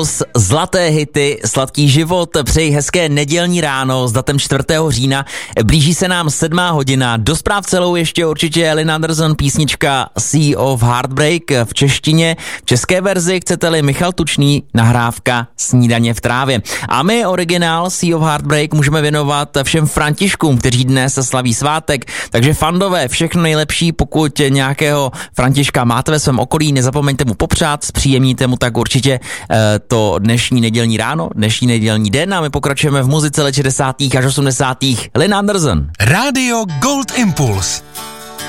Zlaté hity, sladký život, přeji hezké nedělní ráno s datem 4. října. Blíží se nám 7. hodina. Do zpráv celou ještě určitě Lynn Anderson, písnička Sea of Heartbreak v češtině. V české verzi chcete-li Michal Tučný, nahrávka Snídaně v trávě. A my originál Sea of Heartbreak můžeme věnovat všem Františkům, kteří dnes slaví svátek. Takže fandové, všechno nejlepší, pokud nějakého Františka máte ve svém okolí, nezapomeňte mu popřát, zpříjemníte mu tak určitě to dnešní nedělní ráno, dnešní nedělní den a my pokračujeme v muzice let 60. až 80. Lynn Anderson. Rádio Gold Impuls.